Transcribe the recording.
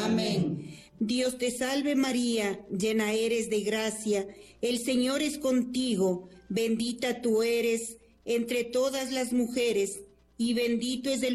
Amén. Dios te salve María, llena eres de gracia, el Señor es contigo, bendita tú eres entre todas las mujeres, y bendito es el